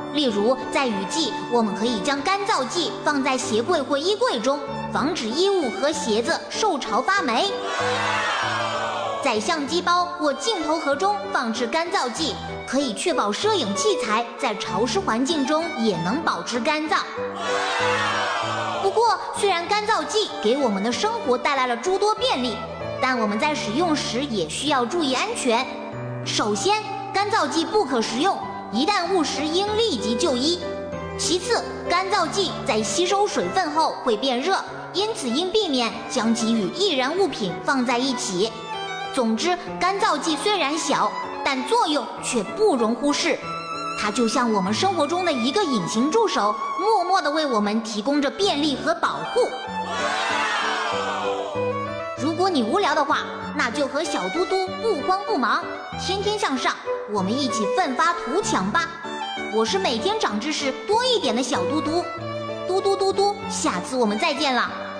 例如，在雨季，我们可以将干燥剂放在鞋柜或衣柜中，防止衣物和鞋子受潮发霉。在相机包或镜头盒中放置干燥剂，可以确保摄影器材在潮湿环境中也能保持干燥。不过，虽然干燥剂给我们的生活带来了诸多便利，但我们在使用时也需要注意安全。首先，干燥剂不可食用，一旦误食应立即就医。其次，干燥剂在吸收水分后会变热，因此应避免将其与易燃物品放在一起。总之，干燥剂虽然小，但作用却不容忽视。它就像我们生活中的一个隐形助手，默默地为我们提供着便利和保护。如果你无聊的话，那就和小嘟嘟不慌不忙，天天向上，我们一起奋发图强吧。我是每天长知识多一点的小嘟嘟，嘟嘟嘟嘟，下次我们再见了。